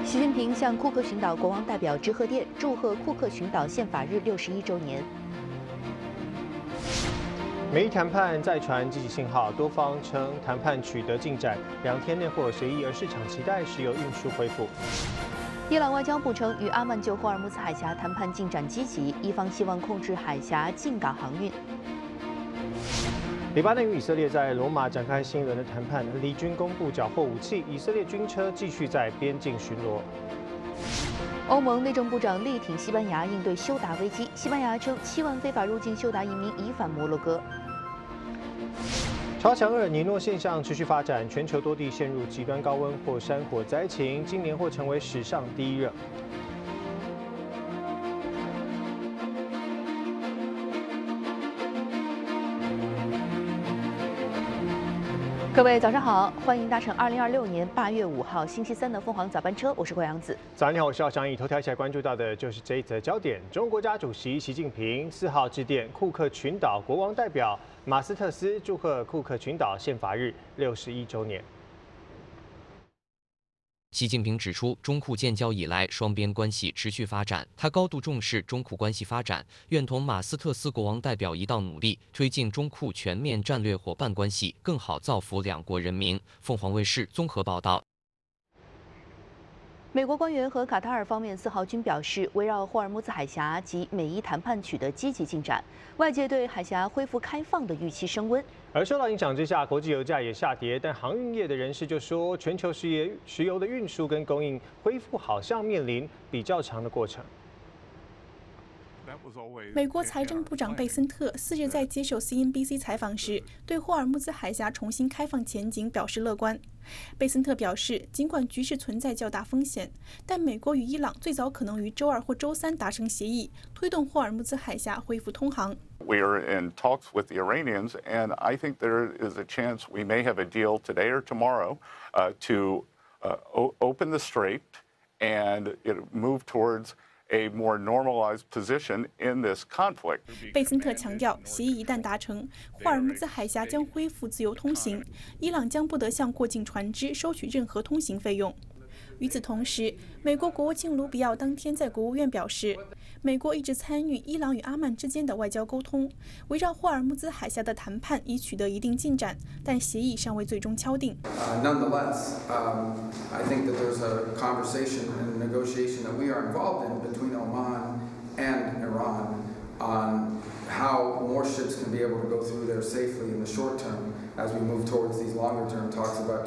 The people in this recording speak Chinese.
习近平向库克群岛国王代表致贺电，祝贺库克群岛宪法日61周年。 美伊谈判再传积极信号，多方称谈判取得进展，2天内或有协议，而市场期待石油运输恢复。 伊朗外交部称，与阿曼就霍尔木兹海峡谈判进展积极，伊方希望控制海峡进港航运。 黎巴嫩与以色列在罗马展开新一轮的谈判，黎军公布缴获武器，以色列军车继续在边境巡逻。 欧盟内政部长力挺西班牙应对休达危机，西班牙称7万非法入境休达移民已返摩洛哥。 超强厄尔尼诺现象持续发展，全球多地陷入极端高温或山火灾情，今年或成为史上第1热。 各位早上好，欢迎搭乘2026年8月5号星期三的凤凰早班车，我是郭阳子。 早上你好，我是姚翔。以头条一起来关注到的就是这一则焦点：中国国家主席习近平4号致电库克群岛国王代表马斯特斯，祝贺库克群岛宪法日61周年。 习近平指出，中库建交以来，双边关系持续发展。他高度重视中库关系发展，愿同马斯特斯国王代表一道努力，推进中库全面战略伙伴关系，更好造福两国人民。凤凰卫视综合报道。 美国官员和卡塔尔方面4号均表示，围绕霍尔木兹海峡及美伊谈判取得积极进展，外界对海峡恢复开放的预期升温。 而受到影响之下，国际油价也下跌，但航运业的人士就说，全球石油的运输跟供应恢复好像面临比较长的过程。 美国财政部长贝森特4日在接受 CNBC 采访时，对霍尔木兹海峡重新开放前景表示乐观。贝森特表示，尽管局势存在较大风险，但美国与伊朗最早可能于周2或周3达成协议，推动霍尔木兹海峡恢复通航。 We are in talks with the Iranians, and I think there is a chance we may have a deal today or tomorrow to open the strait and move towards a more normalized position in this conflict. 贝森特强调，协议一旦达成，霍尔木兹海峡将恢复自由通行，伊朗将不得向过境船只收取任何通行费用。与此同时，美国国务卿卢比奥当天在国务院表示，美国一直参与伊朗与阿曼之间的外交沟通，围绕霍尔木兹海峡的谈判已取得一定进展，但协议尚未最终敲定。 Nonetheless, I think that there's a conversation and negotiation that we are involved in between Oman and Iran on how more ships can be able to go through there safely in the short term as we move towards these longer term talks about